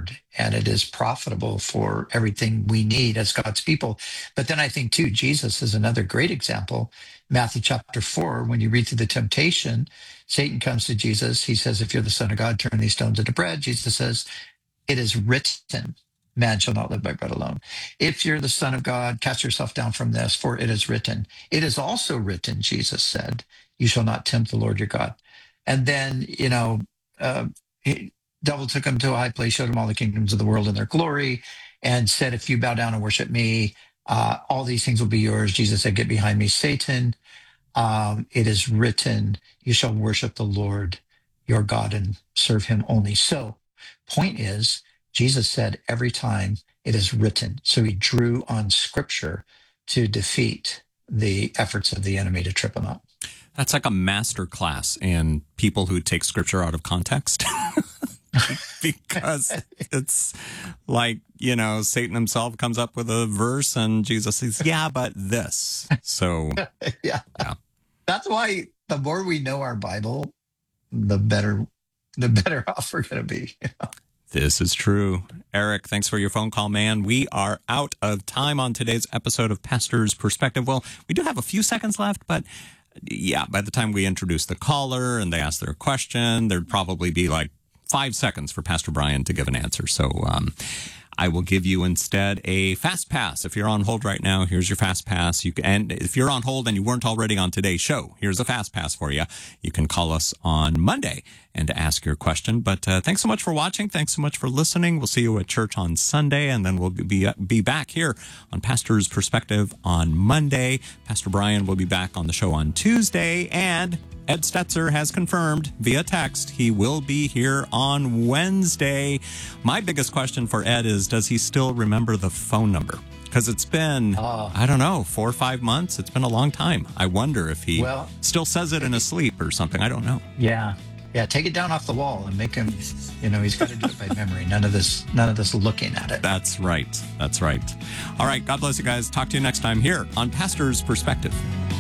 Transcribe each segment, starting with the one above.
word, and it is profitable for everything we need as God's people. But then I think too, Jesus is another great example. Matthew chapter 4, when you read through the temptation, Satan comes to Jesus. He says, if you're the Son of God, turn these stones into bread. Jesus says, it is written, man shall not live by bread alone. If you're the Son of God, cast yourself down from this, for it is written. It is also written, Jesus said, you shall not tempt the Lord your God. And then, devil took him to a high place, showed him all the kingdoms of the world and their glory, and said, if you bow down and worship me, all these things will be yours. Jesus said, get behind me, Satan. It is written, you shall worship the Lord your God and serve him only. So, point is, Jesus said every time it is written. So he drew on scripture to defeat the efforts of the enemy to trip him up. That's like a master class in people who take scripture out of context. Because it's like, Satan himself comes up with a verse and Jesus says, yeah, but this. So, yeah. That's why the more we know our Bible, the better off we're going to be. This is true. Eric, thanks for your phone call, man. We are out of time on today's episode of Pastor's Perspective. Well, we do have a few seconds left, but yeah, by the time we introduce the caller and they ask their question, there'd probably be like 5 seconds for Pastor Brian to give an answer. So I will give you instead a fast pass. If you're on hold right now, here's your fast pass. And if you're on hold and you weren't already on today's show, here's a fast pass for you. You can call us on Monday and ask your question. But thanks so much for watching. Thanks so much for listening. We'll see you at church on Sunday, and then we'll be back here on Pastor's Perspective on Monday. Pastor Brian will be back on the show on Tuesday, and Ed Stetzer has confirmed via text he will be here on Wednesday. My biggest question for Ed is, does he still remember the phone number? Because it's been, 4 or 5 months. It's been a long time. I wonder if he still says it in his sleep or something. I don't know. Yeah, take it down off the wall and make him, he's got to do it by memory. None of this looking at it. That's right. All right, God bless you guys. Talk to you next time here on Pastor's Perspective.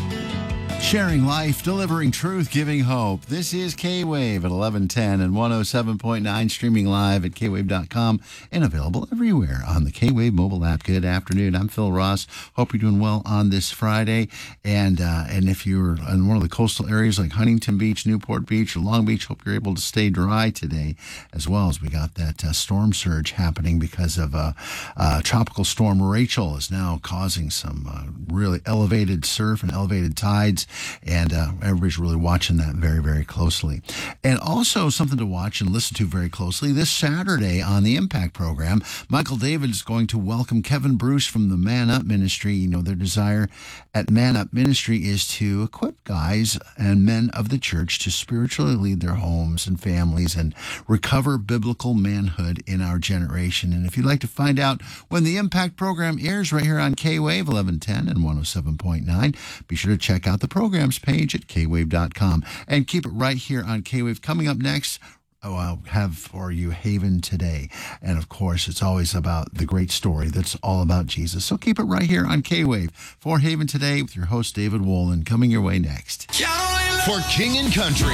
Sharing life, delivering truth, giving hope. This is K-Wave at 1110 and 107.9, streaming live at kwave.com and available everywhere on the K-Wave mobile app. Good afternoon. I'm Phil Ross. Hope you're doing well on this Friday. And if you're in one of the coastal areas like Huntington Beach, Newport Beach, or Long Beach, hope you're able to stay dry today, as well as we got that storm surge happening because of Tropical Storm Rachel is now causing some really elevated surf and elevated tides. And everybody's really watching that very, very closely. And also something to watch and listen to very closely. This Saturday on the Impact program, Michael David is going to welcome Kevin Bruce from the Man Up Ministry. Their desire at Man Up Ministry is to equip guys and men of the church to spiritually lead their homes and families and recover biblical manhood in our generation. And if you'd like to find out when the Impact program airs right here on K-Wave 1110 and 107.9, be sure to check out the programs page at kwave.com and keep it right here on K-Wave. Coming up next, I'll have for you Haven Today. And of course, it's always about the great story that's all about Jesus. So keep it right here on K-Wave for Haven Today with your host, David Wolin, coming your way next. For King and Country,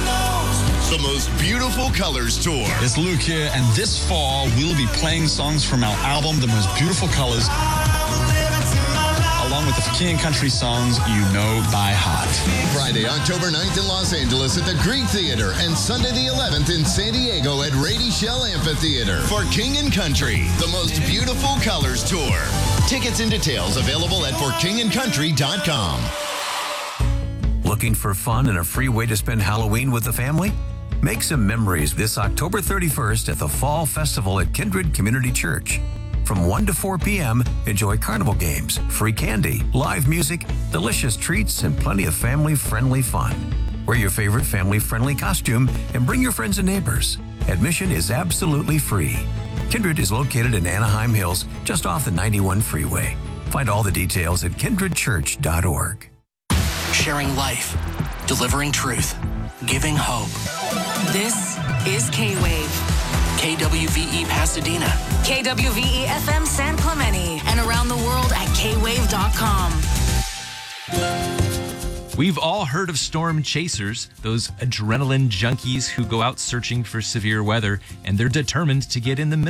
the most beautiful colors tour. It's Luke here, and this fall, we'll be playing songs from our album, The Most Beautiful Colors, along with the King and Country songs you know by heart. Friday, October 9th in Los Angeles at the Greek Theater, and Sunday the 11th in San Diego at Rady Shell Amphitheater. For King and Country, the most beautiful colors tour. Tickets and details available at forkingandcountry.com. Looking for fun and a free way to spend Halloween with the family? Make some memories this October 31st at the Fall Festival at Kindred Community Church. From 1 to 4 p.m., enjoy carnival games, free candy, live music, delicious treats, and plenty of family-friendly fun. Wear your favorite family-friendly costume and bring your friends and neighbors. Admission is absolutely free. Kindred is located in Anaheim Hills, just off the 91 freeway. Find all the details at kindredchurch.org. Sharing life, delivering truth, giving hope. This is K-Wave. KWVE Pasadena. KWVE FM San Clemente. And around the world at kwave.com. We've all heard of storm chasers, those adrenaline junkies who go out searching for severe weather, and they're determined to get in the middle